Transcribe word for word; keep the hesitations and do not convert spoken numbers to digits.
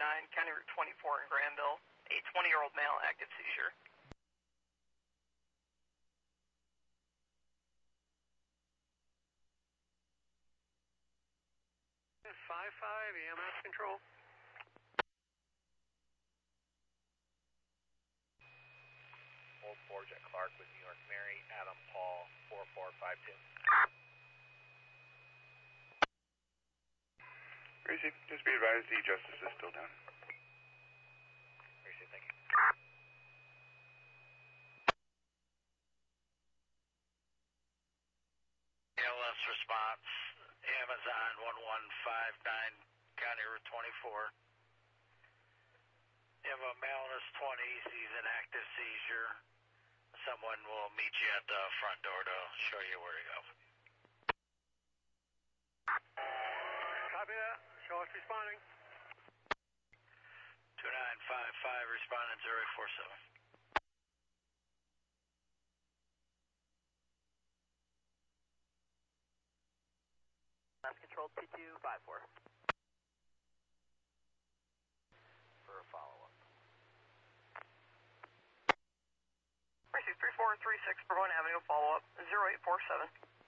nine, County Route twenty-four in Granville. A twenty-year-old male, active seizure. five five, E M S control. Old Forge at Clark with New York Mary, Adam Paul, four four five two. Gracie, just be advised the Justice is still down. Gracie, thank you. A L S response, Amazon one one five nine, County Route twenty-four. You have a male in his twenties, he's an active seizure. Someone will meet you at the front door to show you where to go. Copy that. Show us responding. two nine five five, responding zero eight four seven. Last control two two five four. For a follow-up. Gracie, three four three six, Bourbon Avenue, follow-up, zero eight four seven.